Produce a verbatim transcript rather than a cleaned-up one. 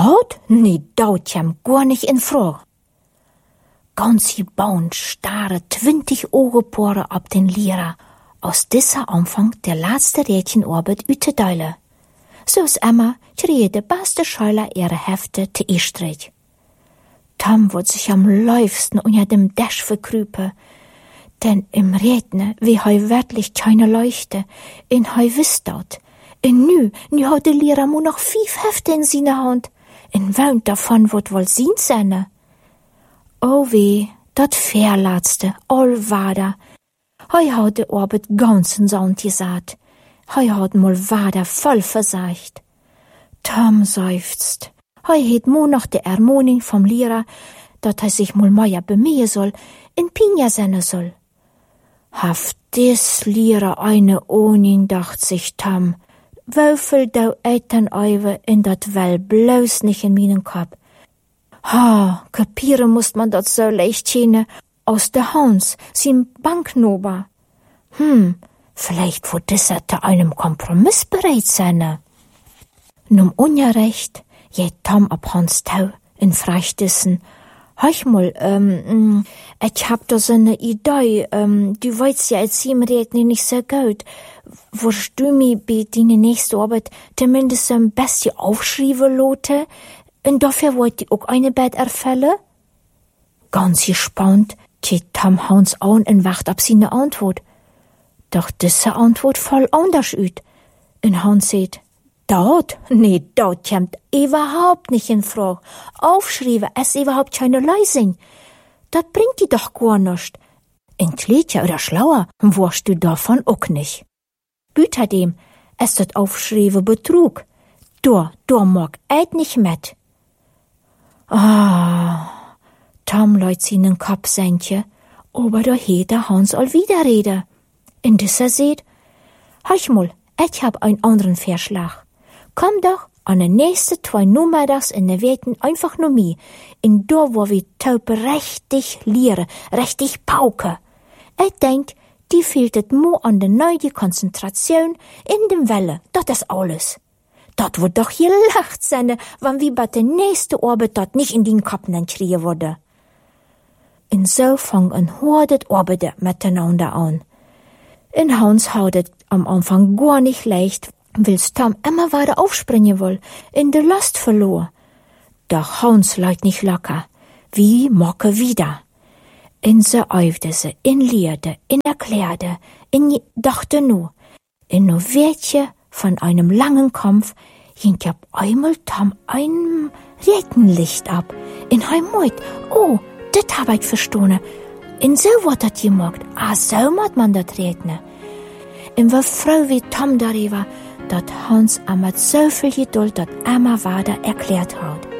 Dat? Nee, dat käm gar nicht in Frage. Ganz gebaunt starre twintig Augenpaare ab den Lehrer, aus dieser Anfang der letzte Rädchenarbeit üte Deile. So ist Emma, kriege de beste Schüler ihre Hefte te Estrich. Tom wird sich am liebsten unter dem Dash verkrüpe, denn im Rädne, wie hei wirklich keine Leuchte, in hei wisst dat. In nü, nü hat der Lehrer mo noch fünf Hefte in seiner Hand, in wound davon wird wohl sin seine. Oh weh, dat Verlatzte, all wader. Hei hat de Arbeit ganz in Sand gesagt. Hei hat mal wader voll verseicht. Tom seufzt. Hei het mo noch de Ermoning vom Lehrer, dat er sich mal meier bemühen soll, in Pinja sende soll. Haft dis Lehrer eine Oning, dacht sich Tom. Wöfel dau Eltern eiwe in dat Well bloß nicht in meinen Kopf. Ha, kapieren muss man dat so leicht chene aus der Hans, sin Banknober. Hm, vielleicht wo dieser zu einem Kompromiss bereit sein. Num Unrecht, je Tom ab Hans Tau in Freistissen. Heuch mal, ähm, ich hab da so ne Idee, ähm, du weißt ja als Siemredner nicht so gut. Wirst du mir bei deine nächste Arbeit zumindest so ein bisschen aufschreiben, Lotte? Und dafür wollt ihr auch eine Bett erfällen? Ganz gespannt, geht Tom Hans an und wacht ab seine Antwort. Doch diese Antwort voll anders üt. Und Hans sagt, dat? Nee, dat kommt überhaupt nicht in Frage. Aufschreiben ist überhaupt keine Lösung. Dat bringt die doch gar nicht. Entleedje oder schlauer wirst du davon auch nicht. Büterdem ist dat Aufschreiben Betrug. Da, da mag eid nicht mit. Ah, Tom leut seinen Kopf senke, aber da het der Hans all wieder rede. In dieser seht, hörch mal, ich hab einen anderen Vorschlag. Komm doch an den nächsten zwei Nummertags in der Weten einfach nur mi, in da wo wir Taupe richtig liere, richtig pauke. Ich denk, die fehlt et mo an der neue Konzentration in dem Welle, dat is alles. Dat wird doch hier lacht sein, wann wie bei der nächste Arbeit dat nicht in den Kappen kriegen würde. In so fangen hordet Arbeiter miteinander an. In Hans hautet am Anfang gar nicht leicht, will's Tom immer weiter aufspringen woll, in der Last verlor. Doch Hans leut nicht locker, wie mocke wieder. In se äufte se, in lierde, in erklärte, in dachte nu, in no Wertje von einem langen Kampf ging ab einmal Tom ein Regenlicht ab. In Heimat, oh, das hab ich verstanden. In so wat dat gemacht, ah, so mat man dat redne. In war froh wie Tom darüber, dat Hans am mit so viel Geduld dat Emma Wader erklärt hat.